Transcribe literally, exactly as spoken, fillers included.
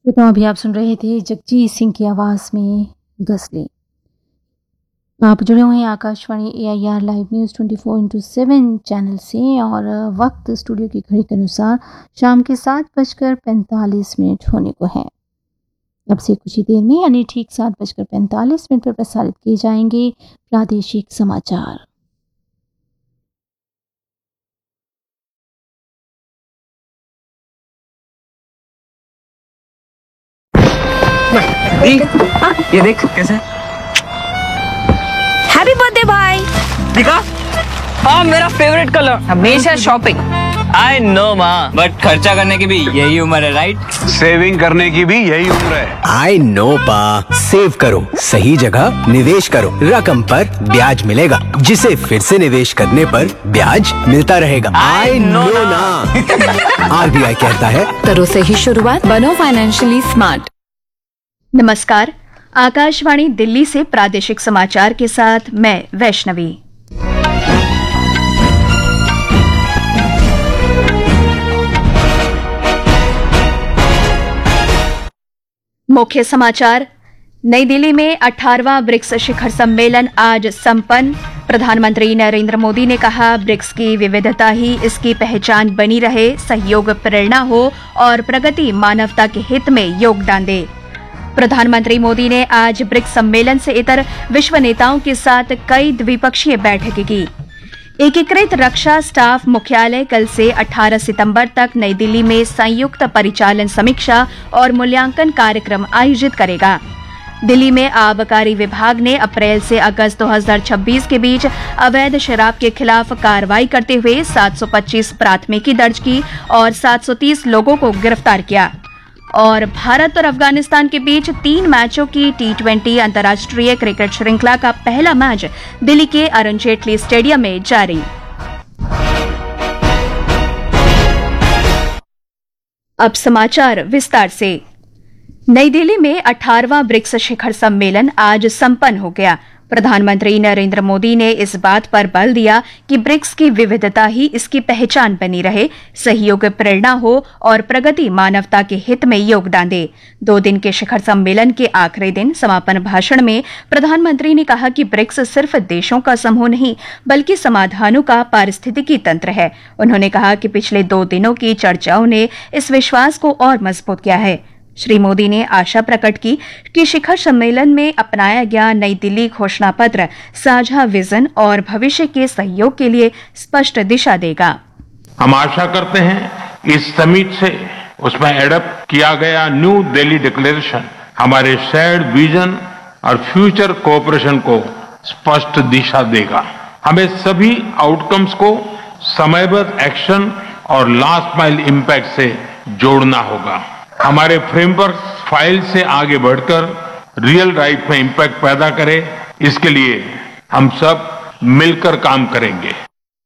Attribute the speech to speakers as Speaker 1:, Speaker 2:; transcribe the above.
Speaker 1: तो अभी आप सुन रहे थे जगजीत सिंह की आवाज़ में गज़लें। आप जुड़े हुए हैं आकाशवाणी ए I R live news twenty four into seven channel से और वक्त स्टूडियो की घड़ी के अनुसार शाम के सात बजकर पैंतालीस मिनट होने को है। अब से कुछ ही देर में यानी ठीक सात बजकर पैंतालीस मिनट पर प्रसारित किए जाएंगे प्रादेशिक समाचार।
Speaker 2: दी, ये देख कैसा है।
Speaker 3: हैप्पी बर्थडे भाई।
Speaker 2: दिखा, हाँ मेरा फेवरेट कलर।
Speaker 3: हमेशा शॉपिंग।
Speaker 2: आई नो माँ, बट खर्चा करने की भी यही उम्र है, राइट?
Speaker 4: सेविंग करने की भी यही उम्र है।
Speaker 5: आई नो पा, सेव करो, सही जगह निवेश करो, रकम पर ब्याज मिलेगा, जिसे फिर से निवेश करने पर ब्याज मिलता रहेगा। आई नो ना। आर बी आई कहता है,
Speaker 3: करो सही शुरुआत, बनो फाइनेंशियली स्मार्ट। नमस्कार, आकाशवाणी दिल्ली से प्रादेशिक समाचार के साथ मैं वैष्णवी। मुख्य समाचार। नई दिल्ली में अठारहवां ब्रिक्स शिखर सम्मेलन आज संपन्न। प्रधानमंत्री नरेंद्र मोदी ने कहा, ब्रिक्स की विविधता ही इसकी पहचान बनी रहे, सहयोग प्रेरणा हो और प्रगति मानवता के हित में योगदान दे। प्रधानमंत्री मोदी ने आज ब्रिक्स सम्मेलन से इतर विश्व नेताओं के साथ कई द्विपक्षीय बैठकें की। एकीकृत रक्षा स्टाफ मुख्यालय कल से अठारह सितंबर तक नई दिल्ली में संयुक्त परिचालन समीक्षा और मूल्यांकन कार्यक्रम आयोजित करेगा। दिल्ली में आबकारी विभाग ने अप्रैल से अगस्त दो हज़ार छब्बीस के बीच अवैध शराब के खिलाफ कार्रवाई करते हुए सात सौ पच्चीस प्राथमिकी दर्ज की और सात सौ तीस लोगों को गिरफ्तार किया। और भारत और अफगानिस्तान के बीच तीन मैचों की टी ट्वेंटी अंतर्राष्ट्रीय क्रिकेट श्रृंखला का पहला मैच दिल्ली के अरुण जेटली स्टेडियम में जारी। अब समाचार विस्तार से। नई दिल्ली में अठारहवां ब्रिक्स शिखर सम्मेलन आज संपन्न हो गया। प्रधानमंत्री नरेंद्र मोदी ने इस बात पर बल दिया कि ब्रिक्स की विविधता ही इसकी पहचान बनी रहे, सहयोग प्रेरणा हो और प्रगति मानवता के हित में योगदान दे। दो दिन के शिखर सम्मेलन के आखिरी दिन समापन भाषण में प्रधानमंत्री ने कहा कि ब्रिक्स सिर्फ देशों का समूह नहीं बल्कि समाधानों का पारिस्थितिकी तंत्र है। उन्होंने कहा कि पिछले दो दिनों की चर्चाओं ने इस विश्वास को और मजबूत किया है। श्री मोदी ने आशा प्रकट की कि शिखर सम्मेलन में अपनाया गया नई दिल्ली घोषणा पत्र साझा विजन और भविष्य के सहयोग के लिए स्पष्ट दिशा देगा।
Speaker 6: हम आशा करते हैं इस समिट से उसमें एडप्ट किया गया न्यू दिल्ली डिक्लेरेशन हमारे शेयर्ड विजन और फ्यूचर कोऑपरेशन को स्पष्ट दिशा देगा। हमें सभी आउटकम्स को समयबद्ध एक्शन और लास्ट माइल इम्पैक्ट से जोड़ना होगा। हमारे फ्रेमवर्क फाइल से आगे बढ़कर रियल लाइफ में इम्पैक्ट पैदा करे, इसके लिए हम सब मिलकर काम करेंगे।